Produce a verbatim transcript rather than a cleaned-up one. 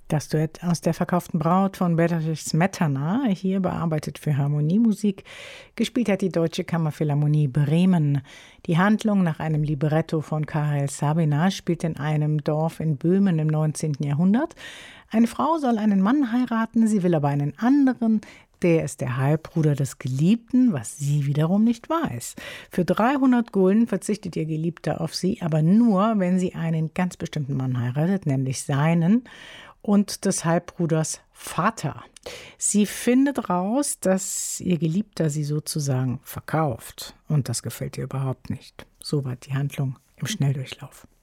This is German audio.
Das Duett aus Der verkauften Braut von Bedřich Smetana, hier bearbeitet für Harmoniemusik. Gespielt hat die Deutsche Kammerphilharmonie Bremen. Die Handlung nach einem Libretto von Karel Sabina spielt in einem Dorf in Böhmen im neunzehnten Jahrhundert. Eine Frau soll einen Mann heiraten, sie will aber einen anderen. Der ist der Halbbruder des Geliebten, was sie wiederum nicht weiß. Für dreihundert Gulden verzichtet ihr Geliebter auf sie, aber nur, wenn sie einen ganz bestimmten Mann heiratet, nämlich seinen und des Halbbruders Vater. Sie findet raus, dass ihr Geliebter sie sozusagen verkauft. Und das gefällt ihr überhaupt nicht. Soweit die Handlung im Schnelldurchlauf.